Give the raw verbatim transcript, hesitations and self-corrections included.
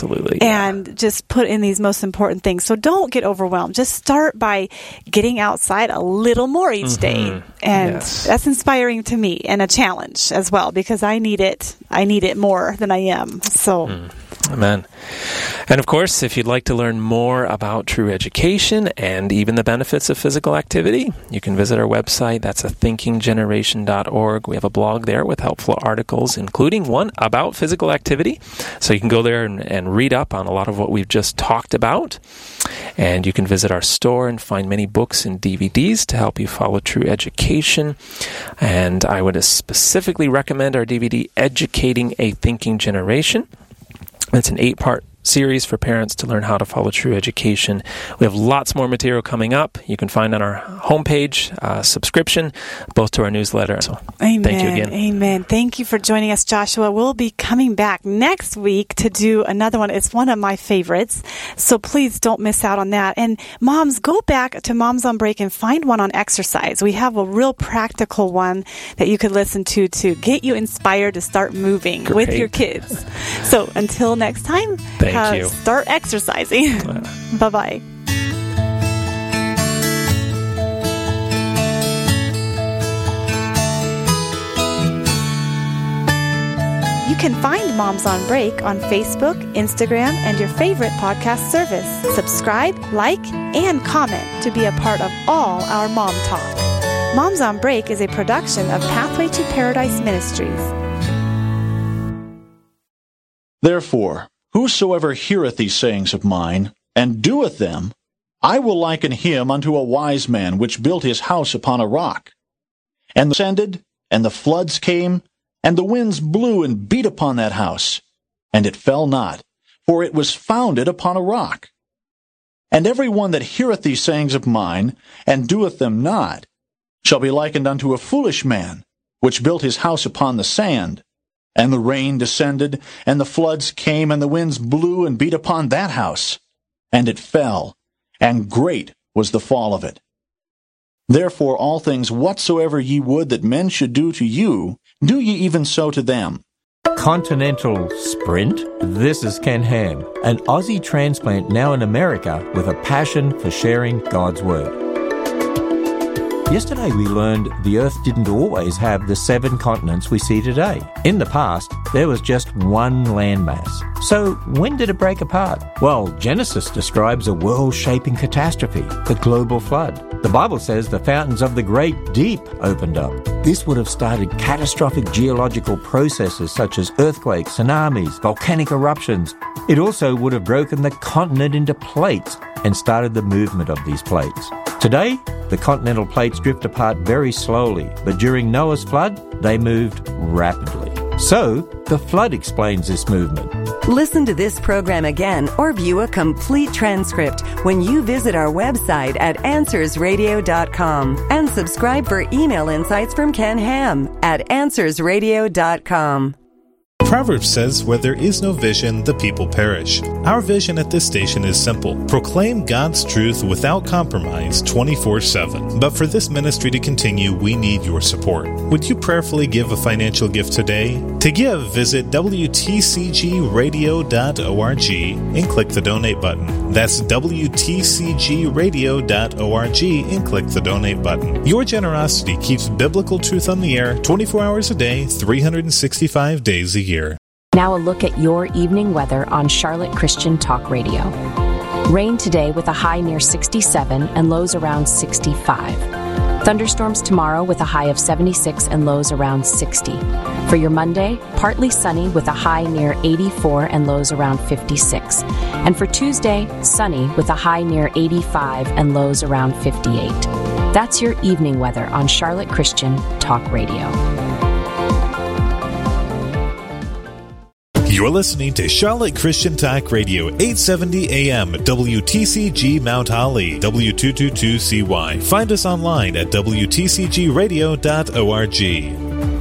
Absolutely. Yeah. And just put in these most important things. So don't get overwhelmed. Just start by getting outside a little more each mm-hmm. day. And yes. that's inspiring to me and a challenge as well, because I need it. I need it more than I am. So... Mm. Amen. And of course, if you'd like to learn more about True Education and even the benefits of physical activity, you can visit our website. That's a thinking generation dot org. We have a blog there with helpful articles, including one about physical activity. So you can go there and, and read up on a lot of what we've just talked about. And you can visit our store and find many books and D V Ds to help you follow True Education. And I would specifically recommend our D V D, Educating a Thinking Generation. It's an eight-part series for parents to learn how to follow True Education. We have lots more material coming up. You can find on our homepage uh, subscription, both to our newsletter. So Amen. Thank you again. Amen. Thank you for joining us, Joshua. We'll be coming back next week to do another one. It's one of my favorites, so please don't miss out on that. And moms, go back to Moms on Break and find one on exercise. We have a real practical one that you could listen to to get you inspired to start moving Great. with your kids. So until next time, Thank uh, you. start exercising. Bye-bye. You can find Moms on Break on Facebook, Instagram, and your favorite podcast service. Subscribe, like, and comment to be a part of all our Mom Talk. Moms on Break is a production of Pathway to Paradise Ministries. Therefore, whosoever heareth these sayings of mine, and doeth them, I will liken him unto a wise man which built his house upon a rock. And descended, and the floods came, and the winds blew and beat upon that house, and it fell not, for it was founded upon a rock. And every one that heareth these sayings of mine, and doeth them not, shall be likened unto a foolish man, which built his house upon the sand. And the rain descended, and the floods came, and the winds blew and beat upon that house, and it fell, and great was the fall of it. Therefore all things whatsoever ye would that men should do to you, do ye even so to them. Continental Sprint. This is Ken Ham, an Aussie transplant now in America with a passion for sharing God's Word. Yesterday we learned the Earth didn't always have the seven continents we see today. In the past, there was just one landmass. So when did it break apart? Well, Genesis describes a world-shaping catastrophe, the global flood. The Bible says the fountains of the great deep opened up. This would have started catastrophic geological processes such as earthquakes, tsunamis, volcanic eruptions. It also would have broken the continent into plates and started the movement of these plates. Today, the continental plates drift apart very slowly, but during Noah's flood, they moved rapidly. So, the flood explains this movement. Listen to this program again or view a complete transcript when you visit our website at answers radio dot com and subscribe for email insights from Ken Ham at answers radio dot com. Proverbs says, where there is no vision, the people perish. Our vision at this station is simple. Proclaim God's truth without compromise twenty-four seven. But for this ministry to continue, we need your support. Would you prayerfully give a financial gift today? To give, visit w t c g radio dot org and click the donate button. That's w t c g radio dot org and click the donate button. Your generosity keeps biblical truth on the air twenty-four hours a day, three hundred sixty-five days a year. Now a look at your evening weather on Charlotte Christian Talk Radio. Rain today with a high near sixty-seven and lows around sixty-five. Thunderstorms tomorrow with a high of seventy-six and lows around sixty. For your Monday, partly sunny with a high near eighty-four and lows around fifty-six. And for Tuesday, sunny with a high near eighty-five and lows around fifty-eight. That's your evening weather on Charlotte Christian Talk Radio. You're listening to Charlotte Christian Talk Radio, eight seventy A M, W T C G Mount Holly, W two twenty-two C Y. Find us online at w t c g radio dot org.